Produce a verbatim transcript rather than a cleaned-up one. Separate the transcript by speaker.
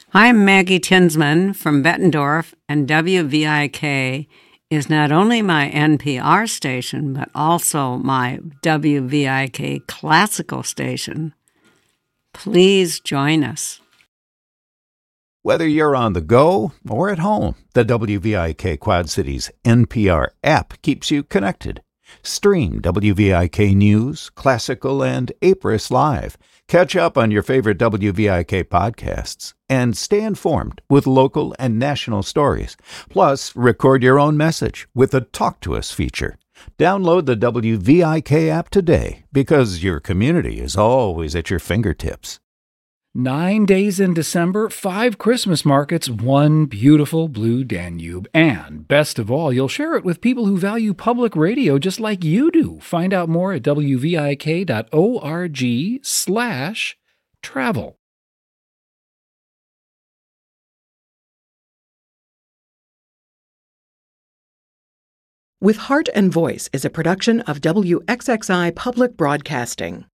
Speaker 1: I'm Maggie Tinsman from Bettendorf, and W V I K is not only my N P R station, but also my W V I K classical station. Please join us.
Speaker 2: Whether you're on the go or at home, the W V I K Quad Cities N P R app keeps you connected. Stream W V I K News, Classical, and Apris Live. Catch up on your favorite W V I K podcasts and stay informed with local and national stories. Plus, record your own message with the Talk to Us feature. Download the W V I K app today because your community is always at your fingertips.
Speaker 3: Nine days in December, five Christmas markets, one beautiful blue Danube. And best of all, you'll share it with people who value public radio just like you do. Find out more at W V I K dot org slash travel.
Speaker 4: With Heart and Voice is a production of W X X I Public Broadcasting.